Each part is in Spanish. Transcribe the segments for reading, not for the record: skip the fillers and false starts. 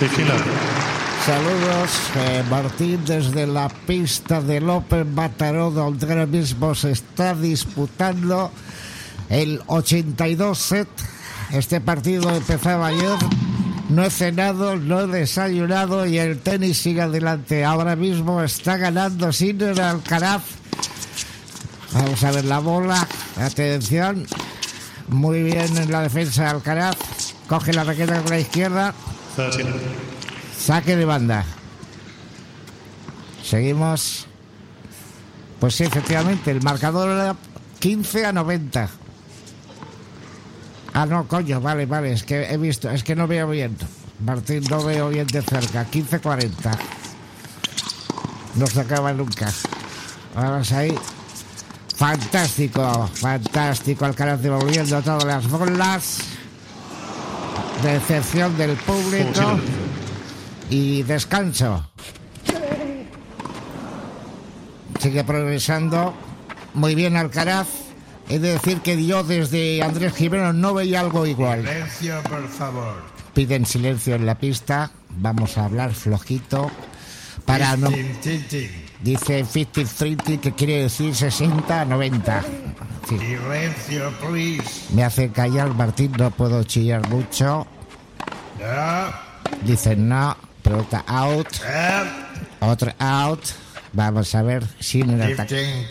Vigilar. Saludos, Martín, desde la pista del Open Mataró, donde ahora mismo se está disputando el 82 set. Este partido empezaba ayer. No he cenado, no he desayunado y el tenis sigue adelante. Ahora mismo está ganando Sinner Alcaraz. Vamos a ver la bola. Atención. Muy bien en la defensa de Alcaraz. Coge la raqueta con la izquierda. Saque de banda. Seguimos. Pues sí, efectivamente, el marcador era 15-90. Ah, no, coño, vale, es que he visto, es que no veo bien. Martín, no veo bien de cerca. 15-40. No se acaba nunca. Vamos ahí. Fantástico. Alcaraz devolviendo todas las bolas. Decepción del público. Y descanso. Sigue progresando. Muy bien Alcaraz. He de decir que yo desde Andrés Jiménez no veía algo igual. Silencio, por favor. Piden silencio en la pista. Vamos a hablar flojito. Para no... Dice 50-30, que quiere decir 60-90. Sí. Silencio, please. Me hace callar, Martín, no puedo chillar mucho. No. Dice no. Pregunta out. Otro out. Vamos a ver. Sin el ataque.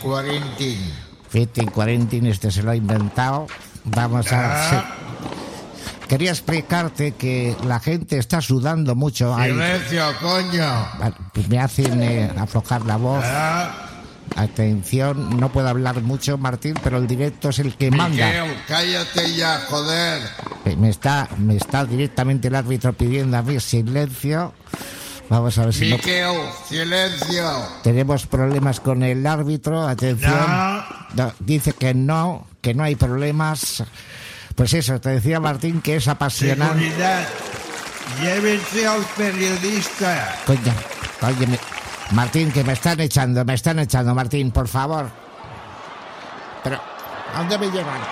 15-40. Este se lo ha inventado. Vamos a... Sí. Quería explicarte que la gente está sudando mucho. Silencio, coño. Pues me hacen aflojar la voz. Atención, no puedo hablar mucho, Martín, pero el directo es el que manda. Miguel, cállate ya, joder. Me está directamente el árbitro pidiendo a mí silencio. Vamos a ver si Miguel, silencio. Tenemos problemas con el árbitro. Atención. No, dice que no hay problemas. Pues eso, te decía Martín que es apasionante. Seguridad. Llévense al periodista. Coño, Martín, que me están echando, Martín, por favor. Pero, ¿a dónde me llevan?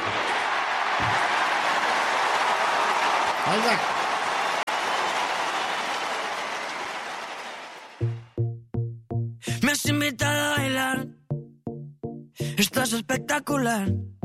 Oiga. Me has invitado a bailar. Estás espectacular.